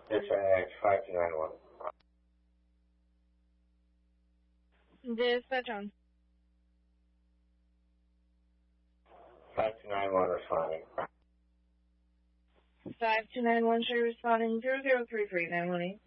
Dispatch 5291. Dispatch on. 5291 responding. 5291 should responding 0033 918.